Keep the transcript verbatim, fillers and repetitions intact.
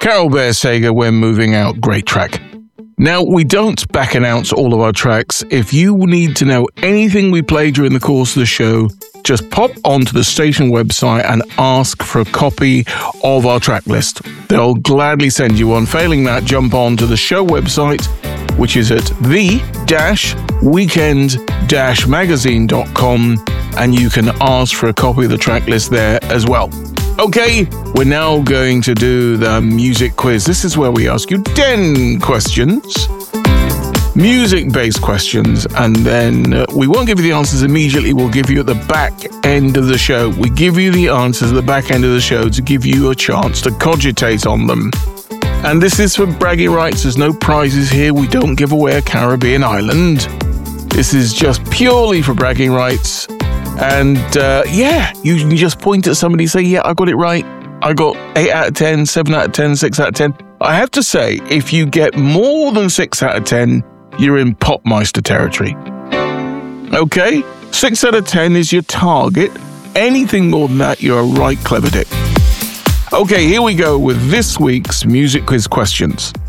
Carol Bear Sager, We're Moving Out, great track. Now, we don't back announce all of our tracks. If you need to know anything we play during the course of the show, just pop onto the station website and ask for a copy of our track list. They'll gladly send you one. Failing that, jump on to the show website, which is at the weekend magazine dot com, and you can ask for a copy of the track list there as well. Okay, we're now going to do the music quiz. This is where we ask you ten questions, music-based questions, and then uh, we won't give you the answers immediately. We'll give you at the back end of the show. We give you the answers at the back end of the show to give you a chance to cogitate on them. And this is for bragging rights. There's no prizes here. We don't give away a Caribbean island. This is just purely for bragging rights. And uh, yeah, you can just point at somebody and say, yeah, I got it right. I got eight out of ten, seven out of ten, six out of ten. I have to say, if you get more than six out of ten, you're in Popmeister territory. Okay? six out of ten is your target. Anything more than that, you're a right clever dick. Okay, here we go with this week's music quiz questions.